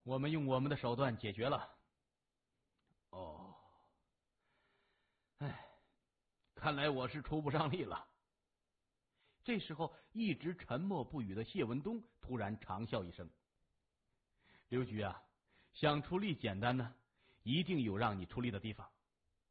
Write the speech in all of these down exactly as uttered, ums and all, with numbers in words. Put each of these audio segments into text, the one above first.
我们用我们的手段解决了。 哦，哎，看来我是出不上力了。 这时候，一直沉默不语的谢文东突然长笑一声：“刘局啊，想出力简单呢，一定有让你出力的地方。”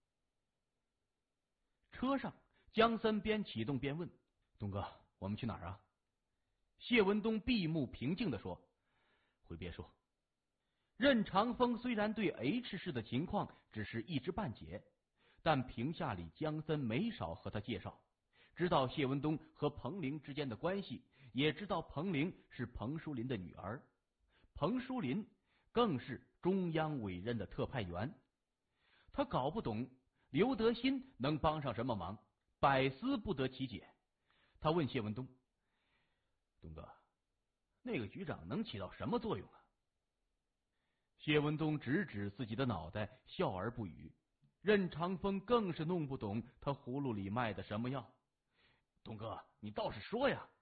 车上，江森边启动边问：“东哥，我们去哪儿啊？”谢文东闭目平静地说：“回别墅。”任长风虽然对 H 市的情况只是一知半解，但屏下里江森没少和他介绍，知道谢文东和彭玲之间的关系，也知道彭玲是彭淑林的女儿，彭淑林更是中央委任的特派员。他搞不懂刘德新能帮上什么忙，百思不得其解。他问谢文东：“东哥，那个局长能起到什么作用啊？”谢文东指指自己的脑袋，笑而不语。任长风更是弄不懂他葫芦里卖的什么药。东哥，你倒是说呀！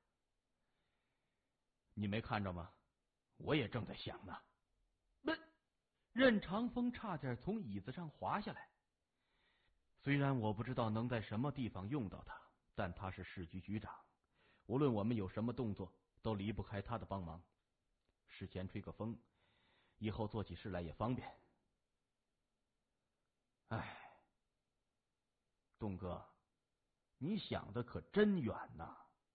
你没看着吗？我也正在想呢。不，任长风差点从椅子上滑下来。虽然我不知道能在什么地方用到他，但他是市局局长，无论我们有什么动作，都离不开他的帮忙。事前吹个风，以后做起事来也方便。哎，东哥，你想的可真远呐！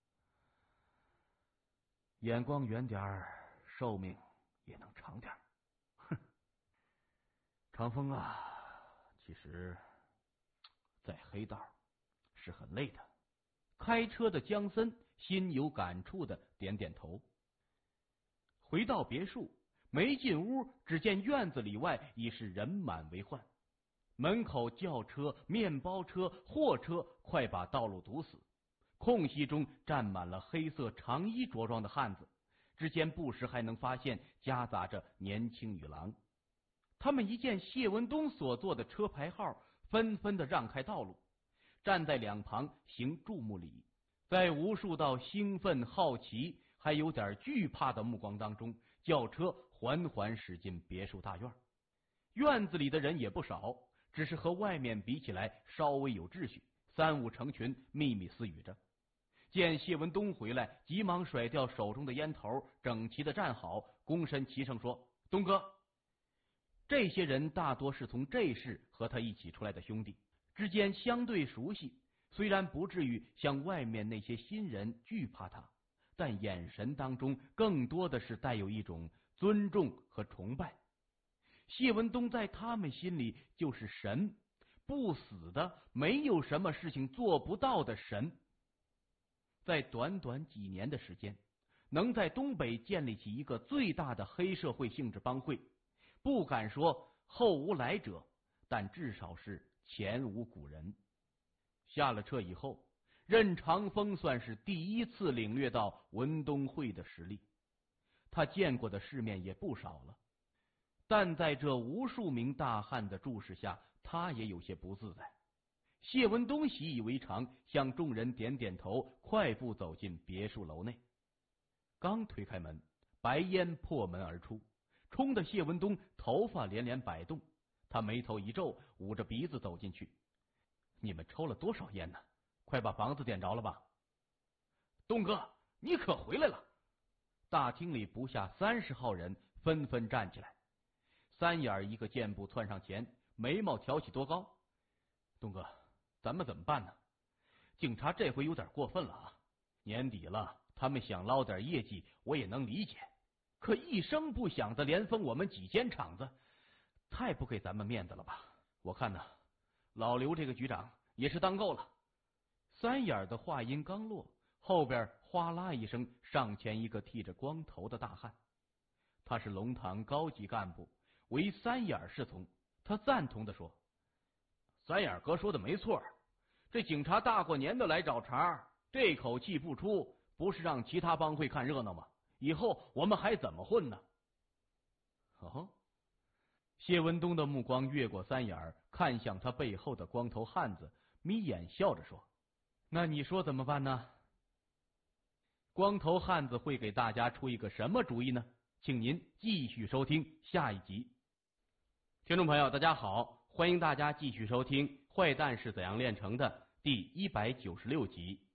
眼光远点儿，寿命也能长点儿。哼，长风啊，其实，在黑道是很累的。开车的江森心有感触的点点头。回到别墅，没进屋，只见院子里外已是人满为患。门口轿车、面包车、货车快把道路堵死，空隙中站满了黑色长衣着装的汉子，之间不时还能发现夹杂着年轻女郎。他们一见谢文东所坐的车牌号，纷纷的让开道路，站在两旁行注目礼。在无数道兴奋、好奇还有点惧怕的目光当中，轿车缓缓驶进别墅大院。院子里的人也不少，只是和外面比起来稍微有秩序，三五成群，密密私语着。见谢文东回来，急忙甩掉手中的烟头，整齐的站好，躬身齐声说：“东哥。”这些人大多是从这市和他一起出来的兄弟，之间相对熟悉，虽然不至于像外面那些新人惧怕他，但眼神当中更多的是带有一种尊重和崇拜。谢文东在他们心里就是神，不死的，没有什么事情做不到的神。在短短几年的时间，能在东北建立起一个最大的黑社会性质帮会，不敢说后无来者，但至少是前无古人。下了车以后，任长风算是第一次领略到文东会的实力。他见过的世面也不少了，但在这无数名大汉的注视下，他也有些不自在。谢文东习以为常，向众人点点头，快步走进别墅楼内。刚推开门，白烟破门而出，冲得谢文东头发连连摆动。他眉头一皱，捂着鼻子走进去：“你们抽了多少烟呢？快把房子点着了吧！”“东哥，你可回来了！”大厅里不下三十号人纷纷站起来。三眼一个箭步窜上前，眉毛挑起多高：“东哥，咱们怎么办呢？警察这回有点过分了啊！年底了，他们想捞点业绩，我也能理解。可一声不响的连封我们几间厂子，太不给咱们面子了吧？我看呢，老刘这个局长也是当够了。”三眼的话音刚落，后边哗啦一声，上前一个剃着光头的大汉。他是龙塘高级干部，为三眼侍从。他赞同的说：“三眼哥说的没错，这警察大过年的来找茬，这口气不出，不是让其他帮会看热闹吗？以后我们还怎么混呢？”哦，谢文东的目光越过三眼，看向他背后的光头汉子，眯眼笑着说：“那你说怎么办呢？”光头汉子会给大家出一个什么主意呢？ 请您继续收听下一集。听众朋友，大家好，欢迎大家继续收听《坏蛋是怎样炼成的》第一百九十六集。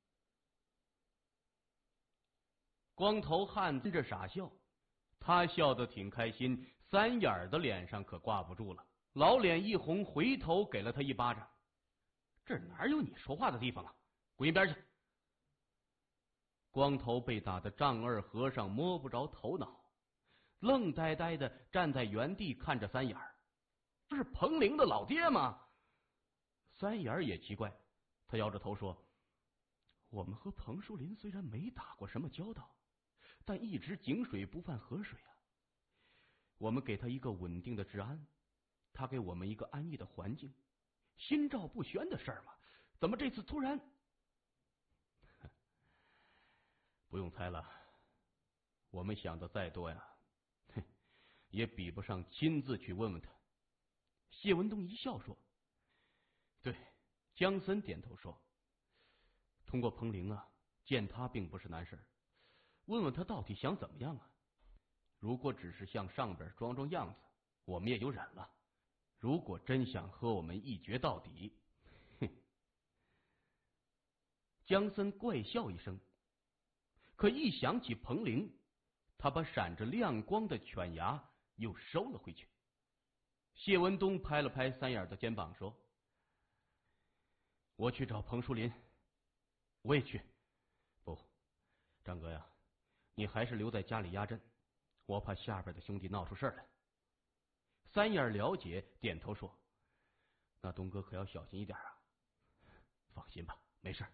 光头汉跟着傻笑，他笑得挺开心，三眼儿的脸上可挂不住了，老脸一红，回头给了他一巴掌。这哪有你说话的地方啊，滚一边去！光头被打得丈二和尚摸不着头脑，愣呆呆的站在原地看着三眼儿。这是彭玲的老爹吗？三眼儿也奇怪，他摇着头说，我们和彭树林虽然没打过什么交道，但一直井水不犯河水啊。我们给他一个稳定的治安，他给我们一个安逸的环境，心照不宣的事儿嘛，怎么这次突然……不用猜了，我们想的再多呀，哼，也比不上亲自去问问他。谢文东一笑说，对。江森点头说，通过彭玲啊，见他并不是难事，问问他到底想怎么样啊。如果只是向上边装装样子，我们也就忍了。如果真想和我们一决到底，哼！江森怪笑一声，可一想起彭玲，他把闪着亮光的犬牙又收了回去。谢文东拍了拍三眼的肩膀说，我去找彭树林。我也去。不，张哥呀，你还是留在家里压阵，我怕下边的兄弟闹出事来。三眼了解，点头说，那东哥可要小心一点啊。放心吧，没事。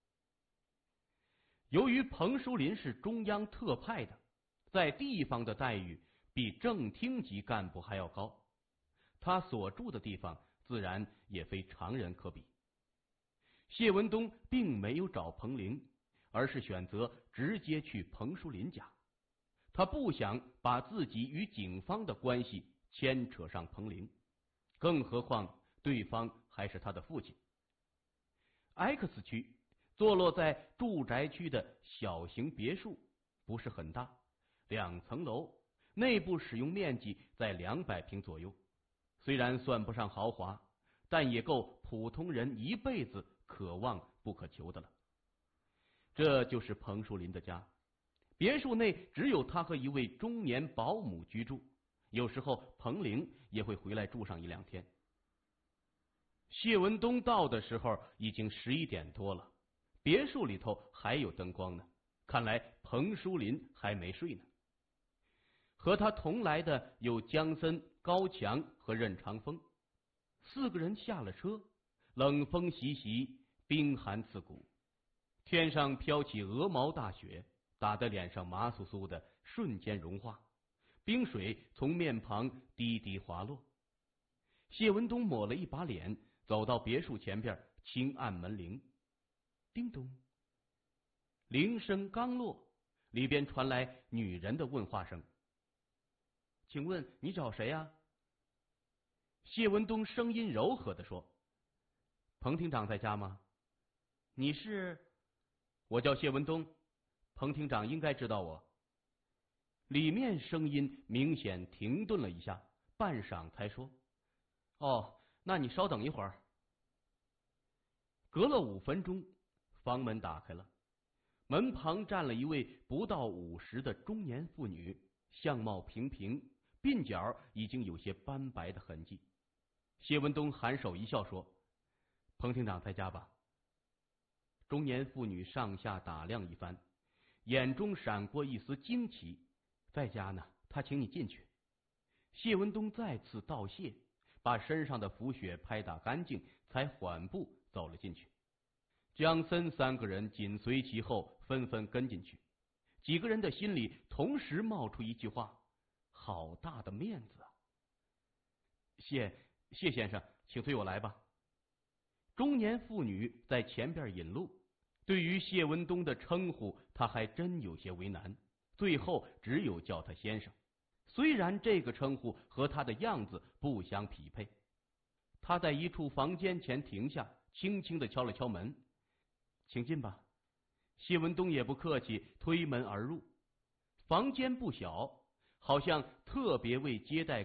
由于彭树林是中央特派的，在地方的待遇比正厅级干部还要高，他所住的地方自然也非常人可比。谢文东并没有找彭玲，而是选择直接去彭树林家。他不想把自己与警方的关系牵扯上彭玲，更何况对方还是他的父亲。X 区坐落在住宅区的小型别墅，不是很大，两层楼，内部使用面积在两百平左右。虽然算不上豪华，但也够普通人一辈子可望不可求的了。这就是彭树林的家，别墅内只有他和一位中年保姆居住，有时候彭玲也会回来住上一两天。谢文东到的时候已经十一点多了，别墅里头还有灯光呢，看来彭树林还没睡呢。和他同来的有江森、高强和任长风，四个人下了车，冷风习习，冰寒刺骨，天上飘起鹅毛大雪，打得脸上麻酥酥的，瞬间融化，冰水从面庞滴滴滑落。谢文东抹了一把脸，走到别墅前边，轻按门铃，叮咚。铃声刚落，里边传来女人的问话声，请问你找谁呀？谢文东声音柔和地说，彭厅长在家吗？你是？我叫谢文东，彭厅长应该知道我。里面声音明显停顿了一下，半晌才说，哦，那你稍等一会儿。隔了五分钟，房门打开了，门旁站了一位不到五十的中年妇女，相貌平平，鬓角已经有些斑白的痕迹。谢文东含首一笑说，彭厅长在家吧？中年妇女上下打量一番，眼中闪过一丝惊奇，在家呢，他请你进去。谢文东再次道谢，把身上的浮雪拍打干净，才缓步走了进去。江森三个人紧随其后，纷纷跟进去。几个人的心里同时冒出一句话，好大的面子啊！谢谢先生，请随我来吧。中年妇女在前边引路，对于谢文东的称呼，他还真有些为难，最后只有叫他先生。虽然这个称呼和他的样子不相匹配。他在一处房间前停下，轻轻地敲了敲门，请进吧。谢文东也不客气，推门而入。房间不小， 好像特别为接待